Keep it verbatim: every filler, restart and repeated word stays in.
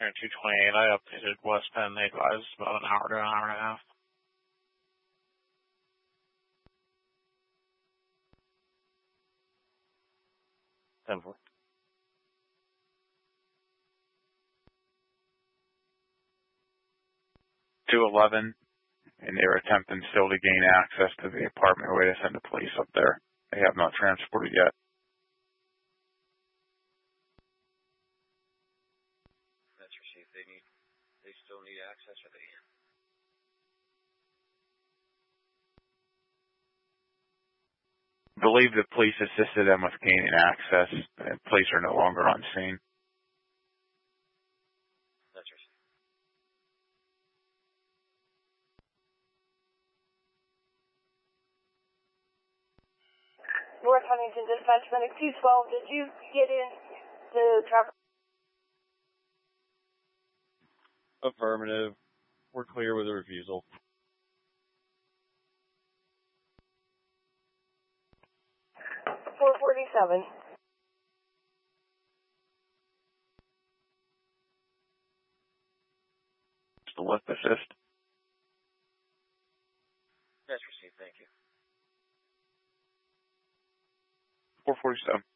Here, two twenty-eight, I updated West Penn. They advised about an hour to an hour and a half. ten four. two eleven, and they were attempting still to gain access to the apartment way to send the police up there. They have not transported yet. That's received. They need, they still need access, or they? I believe the police assisted them with gaining access. The police are no longer on scene. That's received. North Huntington Dispatch Medic two twelve, did you get in to Trevor? Affirmative. We're clear with a refusal. four forty-seven. The lift assist. That's received. Thank you. four forty-seven.